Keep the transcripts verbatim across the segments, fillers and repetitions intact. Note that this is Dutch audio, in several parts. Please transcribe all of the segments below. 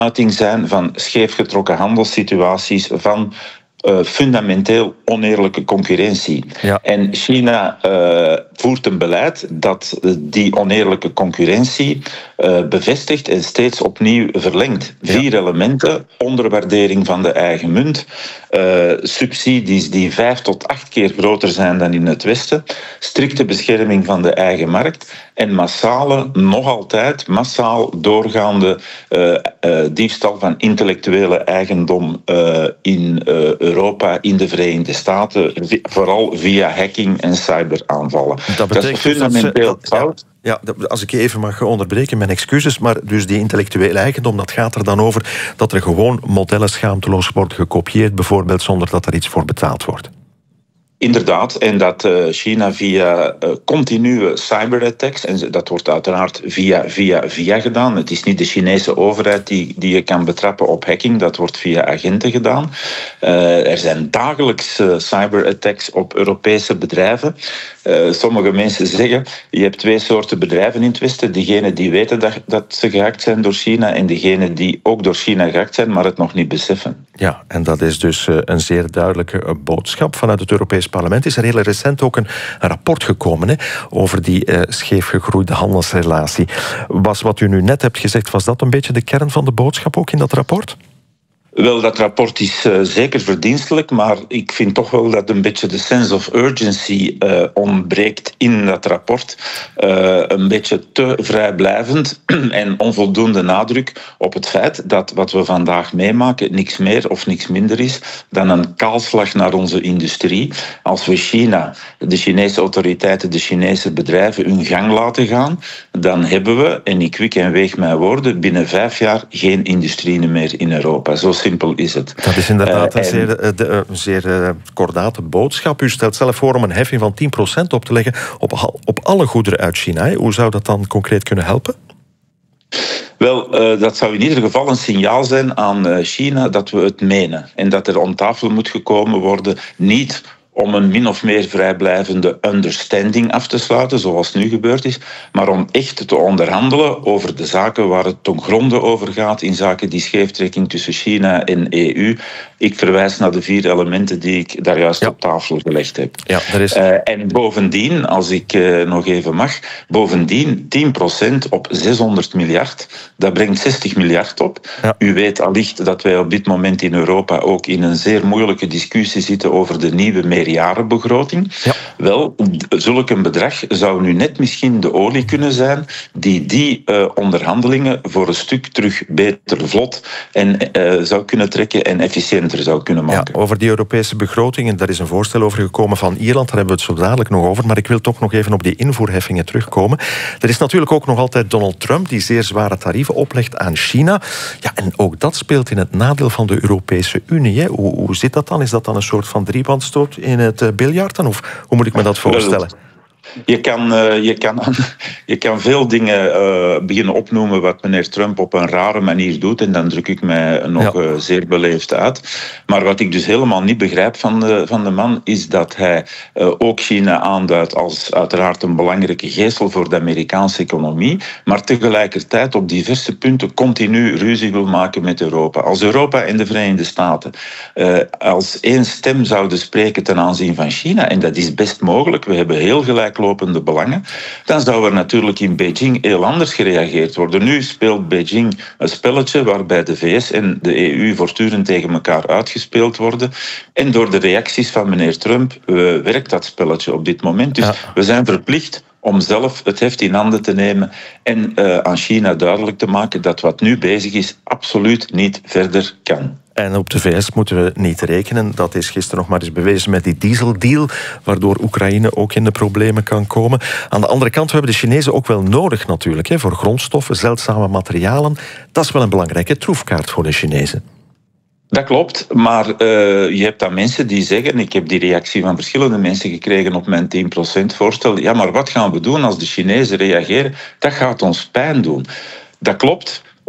uiting zijn van scheefgetrokken handelssituaties, van Uh, fundamenteel oneerlijke concurrentie. Ja. En China uh, voert een beleid dat die oneerlijke concurrentie uh, bevestigt en steeds opnieuw verlengt. Vier ja. elementen: onderwaardering van de eigen munt, uh, subsidies die vijf tot acht keer groter zijn dan in het Westen, strikte bescherming van de eigen markt en massale, nog altijd massaal doorgaande uh, uh, diefstal van intellectuele eigendom uh, in uh, Europa, in de Verenigde Staten, vooral via hacking en cyberaanvallen. Dat betekent dat is fundamenteel fout. Ja, ja, als ik je even mag onderbreken, mijn excuses, maar dus die intellectuele eigendom, dat gaat er dan over dat er gewoon modellen schaamteloos worden gekopieerd, bijvoorbeeld zonder dat er iets voor betaald wordt. Inderdaad, en dat uh, China via uh, continue cyberattacks, en dat wordt uiteraard via, via, via gedaan. Het is niet de Chinese overheid die, die je kan betrappen op hacking, dat wordt via agenten gedaan. Uh, er zijn dagelijks uh, cyberattacks op Europese bedrijven. Uh, sommige mensen zeggen, je hebt twee soorten bedrijven in het Westen. Diegenen die weten dat, dat ze gehackt zijn door China en diegenen die ook door China gehackt zijn, maar het nog niet beseffen. Ja, en dat is dus uh, een zeer duidelijke uh, boodschap vanuit het Europees Parlement. Is er heel recent ook een, een rapport gekomen hè, over die uh, scheefgegroeide handelsrelatie. Was wat u nu net hebt gezegd, was dat een beetje de kern van de boodschap ook in dat rapport? Wel, dat rapport is uh, zeker verdienstelijk, maar ik vind toch wel dat een beetje de sense of urgency uh, ontbreekt in dat rapport. Uh, een beetje te vrijblijvend en onvoldoende nadruk op het feit dat wat we vandaag meemaken niks meer of niks minder is dan een kaalslag naar onze industrie. Als we China, de Chinese autoriteiten, de Chinese bedrijven hun gang laten gaan, dan hebben we, en ik wik en weeg mijn woorden, binnen vijf jaar geen industrie meer in Europa. Zo simpel is het. Dat is inderdaad een uh, zeer, de, de, zeer uh, kordate boodschap. U stelt zelf voor om een heffing van tien procent op te leggen op, op alle goederen uit China. Hoe zou dat dan concreet kunnen helpen? Wel, uh, dat zou in ieder geval een signaal zijn aan uh, China dat we het menen. En dat er om tafel moet gekomen worden, niet om een min of meer vrijblijvende understanding af te sluiten, zoals nu gebeurd is, maar om echt te onderhandelen over de zaken waar het ten gronde over gaat, in zaken die scheeftrekking tussen China en E U. Ik verwijs naar de vier elementen die ik daar juist ja. op tafel gelegd heb. Ja, er is... uh, en bovendien, als ik uh, nog even mag, bovendien tien procent op zeshonderd miljard, dat brengt zestig miljard op. Ja. U weet allicht dat wij op dit moment in Europa ook in een zeer moeilijke discussie zitten over de nieuwe meerjarenbegroting. Ja. Wel, zulk een bedrag zou nu net misschien de olie kunnen zijn die die uh, onderhandelingen voor een stuk terug beter vlot en uh, zou kunnen trekken en efficiënter zou kunnen maken. Ja, over die Europese begrotingen, daar is een voorstel over gekomen van Ierland, daar hebben we het zo dadelijk nog over, maar ik wil toch nog even op die invoerheffingen terugkomen. Er is natuurlijk ook nog altijd Donald Trump, die zeer zware tarieven oplegt aan China. Ja, en ook dat speelt in het nadeel van de Europese Unie. Hè. Hoe, hoe zit dat dan? Is dat dan een soort van driebandstoot in het uh, biljarten? Of hoe moet ik me dat voorstellen? Je kan, uh, je, kan, je kan veel dingen uh, beginnen opnoemen wat meneer Trump op een rare manier doet. En dan druk ik mij nog ja. uh, zeer beleefd uit. Maar wat ik dus helemaal niet begrijp van de, van de man, is dat hij uh, ook China aanduidt als uiteraard een belangrijke geestel voor de Amerikaanse economie. Maar tegelijkertijd op diverse punten continu ruzie wil maken met Europa. Als Europa en de Verenigde Staten uh, als één stem zouden spreken ten aanzien van China, en dat is best mogelijk, we hebben heel gelijk lopende belangen, dan zou er natuurlijk in Beijing heel anders gereageerd worden. Nu speelt Beijing een spelletje waarbij de V S en de E U voortdurend tegen elkaar uitgespeeld worden. En door de reacties van meneer Trump uh, werkt dat spelletje op dit moment. Dus ja. we zijn verplicht om zelf het heft in handen te nemen en uh, aan China duidelijk te maken dat wat nu bezig is absoluut niet verder kan. En op de V S moeten we niet rekenen. Dat is gisteren nog maar eens bewezen met die dieseldeal, waardoor Oekraïne ook in de problemen kan komen. Aan de andere kant, we hebben de Chinezen ook wel nodig natuurlijk, hè, voor grondstoffen, zeldzame materialen. Dat is wel een belangrijke troefkaart voor de Chinezen. Dat klopt, maar uh, je hebt dan mensen die zeggen, ik heb die reactie van verschillende mensen gekregen op mijn tien procent voorstel, ja, maar wat gaan we doen als de Chinezen reageren? Dat gaat ons pijn doen. Dat klopt.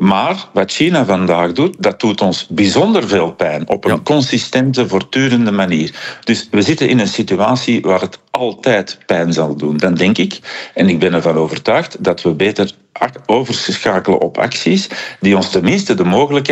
Maar wat China vandaag doet, dat doet ons bijzonder veel pijn. Op een ja. consistente, voortdurende manier. Dus we zitten in een situatie waar het altijd pijn zal doen. Dan denk ik, en ik ben ervan overtuigd, dat we beter overschakelen op acties die ons tenminste de mogelijkheid